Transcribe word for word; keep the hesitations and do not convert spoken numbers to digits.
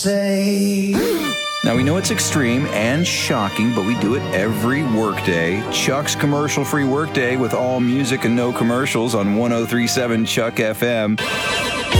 Say. Now, we know it's extreme and shocking, but we do it every workday. Chuck's commercial-free workday with all music and no commercials on one oh three point seven Chuck F M.